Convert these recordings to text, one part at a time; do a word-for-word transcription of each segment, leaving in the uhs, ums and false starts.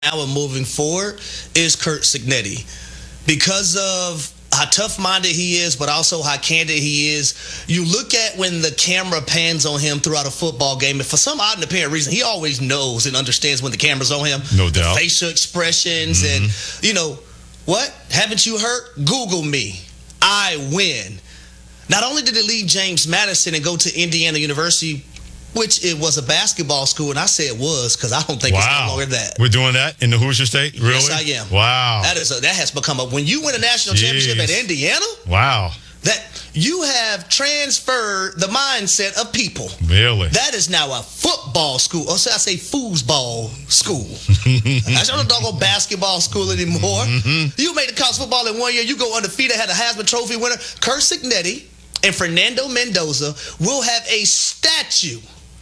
now and moving forward is Curt Cignetti. Because of how tough-minded he is, but also how candid he is. You look at when the camera pans on him throughout a football game, and for some odd and apparent reason, he always knows and understands when the camera's on him. No doubt. The facial expressions mm-hmm. and, you know, what? Haven't you heard? Google me. I win. Not only did it leave James Madison and go to Indiana University, which it was a basketball school, and I say it was because I don't think wow. it's no longer that. We're doing that in the Hoosier State? Really? Yes, I am. Wow. That is a, that has become a when you win a national Jeez. championship at Indiana. Wow. That you have transferred the mindset of people. Really? That is now a football school. Or should I say foosball school? I don't know basketball school anymore. Mm-hmm. You made the college football in one year. You go undefeated, had a Heisman Trophy winner. Curt Cignetti and Fernando Mendoza will have a statue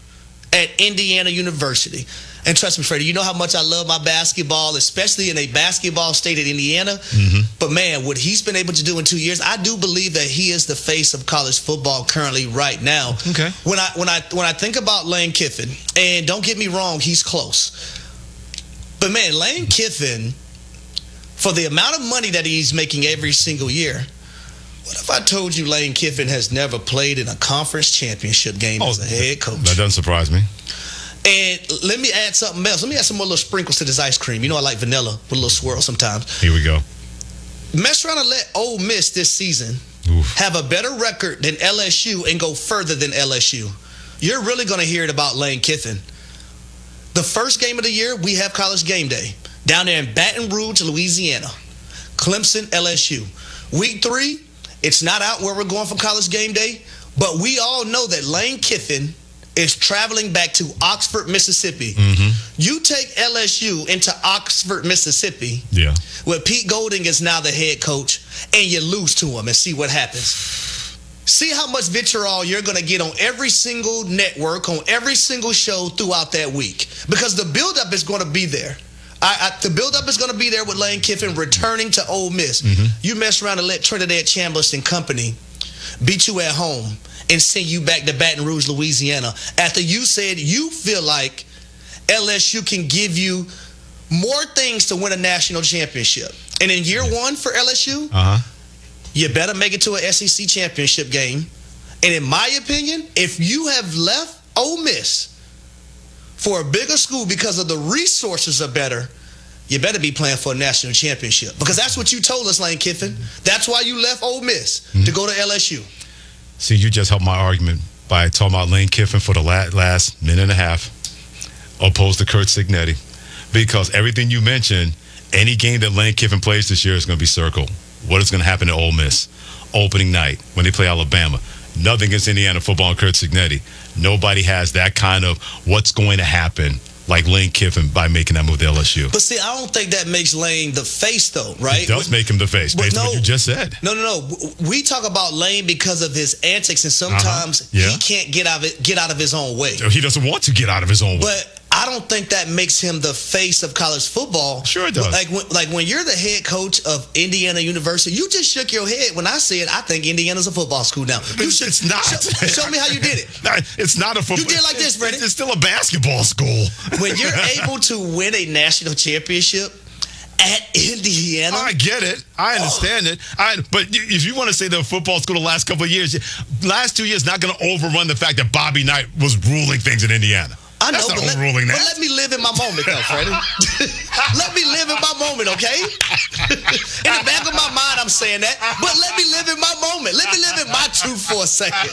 at Indiana University. And trust me, Freddie, you know how much I love my basketball, especially in a basketball state at Indiana. Mm-hmm. But, man, what he's been able to do in two years, I do believe that he is the face of college football currently right now. Okay. When I when I when I think about Lane Kiffin, and don't get me wrong, he's close. But, man, Lane Kiffin, for the amount of money that he's making every single year, what if I told you Lane Kiffin has never played in a conference championship game oh, as a head coach? That doesn't surprise me. And let me add something else. Let me add some more little sprinkles to this ice cream. You know I like vanilla with a little swirl sometimes. Here we go. Mess around and let Ole Miss this season Oof. have a better record than L S U and go further than L S U. You're really going to hear it about Lane Kiffin. The first game of the year, we have College Game Day down there in Baton Rouge, Louisiana. Clemson, L S U. Week three, it's not out where we're going for College Game Day, but we all know that Lane Kiffin is traveling back to Oxford, Mississippi. Mm-hmm. You take L S U into Oxford, Mississippi, yeah, where Pete Golding is now the head coach, and you lose to him and see what happens. See how much vitriol you're going to get on every single network, on every single show throughout that week. Because the buildup is going to be there. I, I, the buildup is going to be there with Lane Kiffin returning to Ole Miss. Mm-hmm. You mess around and let Trinidad Chambliss and company beat you at home and send you back to Baton Rouge, Louisiana, after you said you feel like L S U can give you more things to win a national championship. And in year one for L S U, uh-huh. you better make it to an S E C championship game. And in my opinion, if you have left Ole Miss for a bigger school because of the resources are better, you better be playing for a national championship. Because that's what you told us, Lane Kiffin. That's why you left Ole Miss mm-hmm. to go to L S U. See, you just helped my argument by talking about Lane Kiffin for the last minute and a half, opposed to Curt Cignetti. Because everything you mentioned, any game that Lane Kiffin plays this year is going to be circled. What is going to happen to Ole Miss? Opening night, when they play Alabama. Nothing against Indiana football and Curt Cignetti. Nobody has that kind of what's going to happen like Lane Kiffin by making that move to L S U. But see, I don't think that makes Lane the face, though, right? It does but, make him the face, based no, on what you just said. No, no, no. We talk about Lane because of his antics, and sometimes uh-huh. yeah. he can't get out of it, get out of his own way. He doesn't want to get out of his own way. But I don't think that makes him the face of college football. Sure it does. Like when, like when you're the head coach of Indiana University, you just shook your head when I said, I think Indiana's a football school now. You should, it's not. Show, show me how you did it. It's not a football. You did like this, Freddie. It's still a basketball school. When you're able to win a national championship at Indiana. I get it. I understand oh. it. I, but if you want to say the football school the last couple of years, last two years not going to overrun the fact that Bobby Knight was ruling things in Indiana. I know, That's but, not let, overruling that. but let me live in my moment, though, Freddie. Let me live in my moment, okay? In the back of my mind, I'm saying that. But let me live in my moment. Let me live in my truth for a second.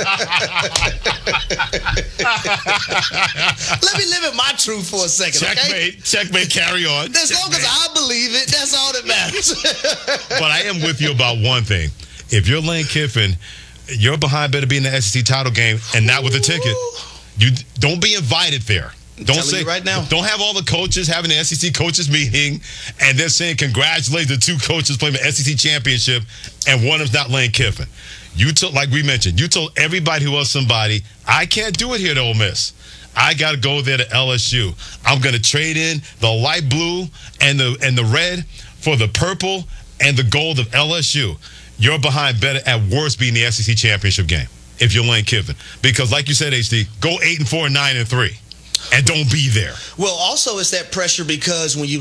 Let me live in my truth for a second, Checkmate. okay? Checkmate. Carry on. As long as I believe it, that's all that matters. But I am with you about one thing. If you're Lane Kiffin, your behind better be in the S E C title game and not with a ticket. You don't be invited there. Don't say right now. Don't have all the coaches having the S E C coaches meeting and they're saying congratulate the two coaches playing the S E C championship and one of them's not Lane Kiffin. You told, like we mentioned, you told everybody who was somebody, I can't do it here at Ole Miss. I got to go there to L S U. I'm going to trade in the light blue and the and the red for the purple and the gold of L S U. You're behind better at worst being the S E C championship game if you're Lane Kiffin. Because like you said, H D, go eight and four, nine and three. and don't be there. Well, also it's that pressure because when you